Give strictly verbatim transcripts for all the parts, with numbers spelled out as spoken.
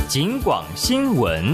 警广新闻。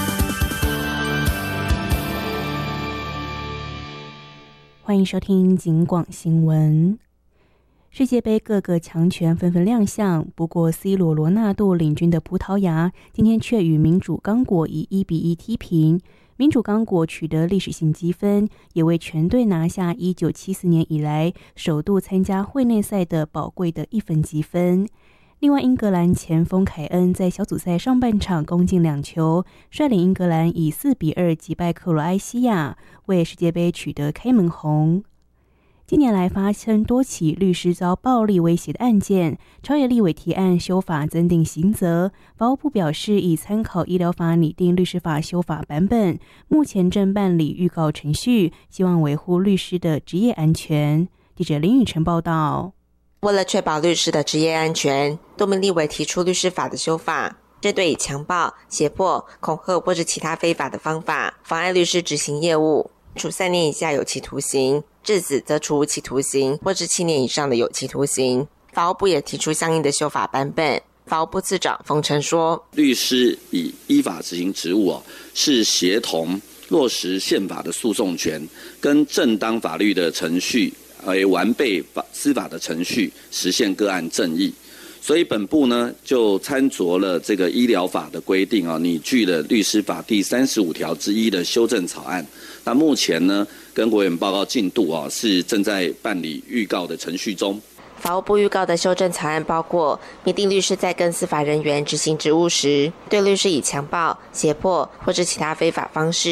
欢迎收听警广新闻。世界杯各个强权纷纷亮相，不过 C 罗罗纳度领军的葡萄牙今天却与民主刚果以一比一踢平。民主刚果取得历史性积分，也为全队拿下一九七四年以来首度参加会内赛的宝贵的一分积分。另外，英格兰前锋凯恩在小组赛上半场攻进两球，率领英格兰以四比二击败克罗埃西亚，为世界杯取得开门红。近年来发生多起律师遭暴力威胁的案件，朝野立委提案修法增订刑责。法务部表示，已参考医疗法拟定律师法修法版本，目前正办理预告程序，希望维护律师的职业安全。记者林宇晨报道。 为了确保律师的职业安全，多名立委提出律师法的修法，针对以强暴、胁迫、恐吓或是其他非法的方法妨碍律师执行业务，处三年以下有期徒刑，致死则处无期徒刑或是七年以上的有期徒刑。法务部也提出相应的修法版本。法务部次长冯晨说， 律师以依法执行职务、哦、是协同落实宪法的诉讼权跟正当法律的程序，而完备司法的程序，实现个案正义。所以本部呢就参酌了这个医疗法的规定啊，拟具了律师法第三十五条之一的修正草案。那目前呢跟国员报告进度啊，是正在办理预告的程序中。 法务部预告的修正草案包括拟定律师在跟司法人员执行职务时，对律师以强暴、胁迫或是其他非法方式